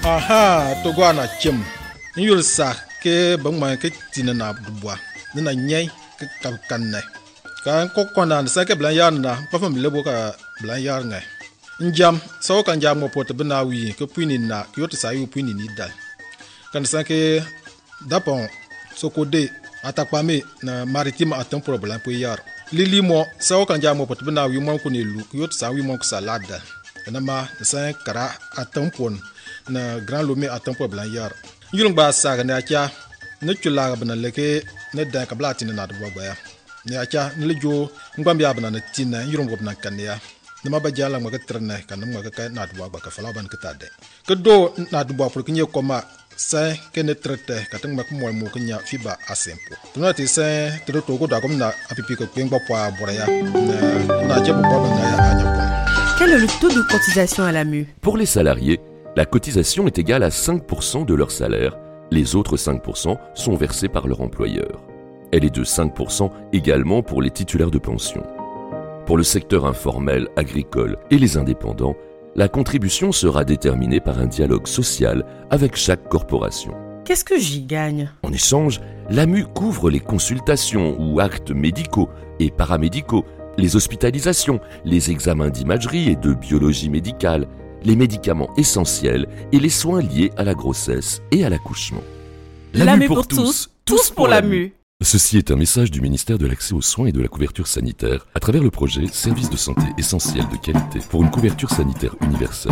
Aha, Togwana Chim. You'll sack, Bangman, Tina Bois. Then I nyay, Kapkane. Can Kokona and Saka Blayana, Papa Milaboka Blayarne. In jam, so can jam more portable we, Kupinina, Kyoto Sayu Pinida. Can Sake Dapon, so could they attack me, maritime at temporal Blancoyar. Lily mo, so can jam more portable we monk on you, Kyoto Sawi monk salada. And ama, the same cara at tampon. Na Grand Lomé à tempo blanc yulung ba saga ne acha ne chula bana leke ne da ka blati na do baya ne acha ne lejo ngwambia bana na tina yulung go bana kania ne ma ba jala ma ka trene kan ma ka na do ba ka fala ban ka tade ke do na do ba pour kinye koma sa ke ne trete ka tang ma ko mo kenya fiba asempo tuna ti sa to go da kom na apipi ko pengba pa boraya na je bo ba na ya anya. Quel est le taux de cotisation à la MU? Pour les salariés, la cotisation est égale à 5% de leur salaire. Les autres 5% sont versés par leur employeur. Elle est de 5% également pour les titulaires de pension. Pour le secteur informel, agricole et les indépendants, la contribution sera déterminée par un dialogue social avec chaque corporation. Qu'est-ce que j'y gagne? En échange, l'AMU couvre les consultations ou actes médicaux et paramédicaux, les hospitalisations, les examens d'imagerie et de biologie médicale, les médicaments essentiels et les soins liés à la grossesse et à l'accouchement. L'AMU pour tous, tous pour l'AMU. Ceci est un message du ministère de l'Accès aux soins et de la couverture sanitaire à travers le projet Services de santé essentiels de qualité pour une couverture sanitaire universelle.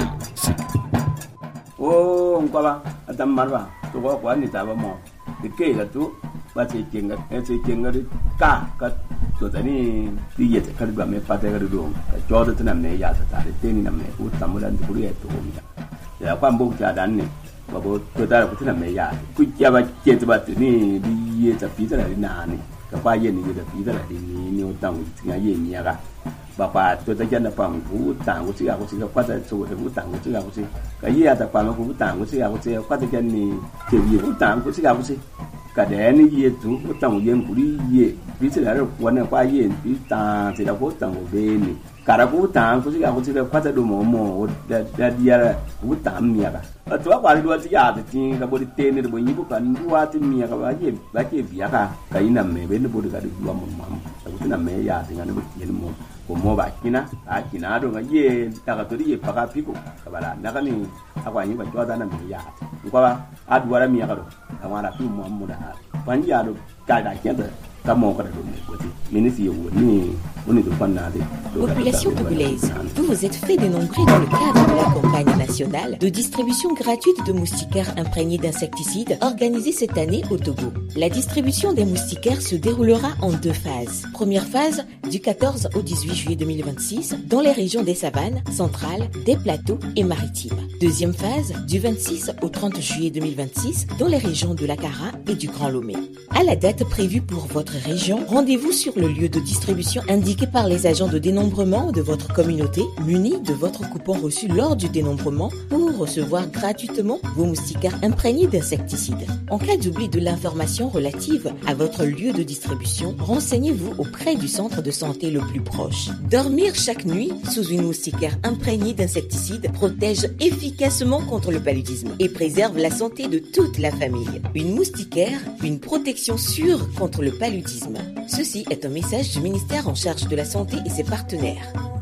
Babo toda ko tina me ya ku ya ba ke ba ni bi ye ta pi ta ni na ni ka ba ye ni da pi ta ni o tang tinga ye ni ya ga ba pa to ta jana pa mu tang ko ti ga ko ti ka ta so ko tang ko ti ga ko ti ka ye ya ta pa ma ko tang ko ti ga ko ti ka ta jan ni ke ye ko tang ko ti ga ko ti ka de ni ye tu ko tang ye ku ri ye bi ti la ro ko na kwa ye bi ta ti da ko tang o be ni cara ku tang ku siga ku siga kwata do mo da diara ku tam miya ka to kwa ri do ti ya ti ka bo di tene do nyi bu kan duwa ti miya ka ba ke biya ka ina me be no bo ga do mo ku na me ya ti ngane bu ti mo ko mo ba kina a kina do ga ye ta ka to ri pa ka piko ka bala na ka ni akwa nyi ba to da na me ya ku ba a duwa miya ka do ka ma na fi mo da ban ya do ka da ke da Population togolaise, vous vous êtes fait dénombrer dans le cadre de la campagne nationale de distribution gratuite de moustiquaires imprégnés d'insecticides organisée cette année au Togo. La distribution des moustiquaires se déroulera en 2 phases. Première phase, du 14 au 18 juillet 2026, dans les régions des savanes, centrales, des plateaux et maritimes. Deuxième phase, du 26 au 30 juillet 2026, dans les régions de l'Akara et du Grand Lomé. À la date prévue pour votre région, rendez-vous sur le lieu de distribution indiqué par les agents de dénombrement de votre communauté, munis de votre coupon reçu lors du dénombrement pour recevoir gratuitement vos moustiquaires imprégnés d'insecticides. En cas d'oubli de l'information relative à votre lieu de distribution, renseignez-vous auprès du centre de santé le plus proche. Dormir chaque nuit sous une moustiquaire imprégnée d'insecticides protège efficacement contre le paludisme et préserve la santé de toute la famille. Une moustiquaire, une protection sûre contre le paludisme. Ceci est un message du ministère en charge de la santé et ses partenaires.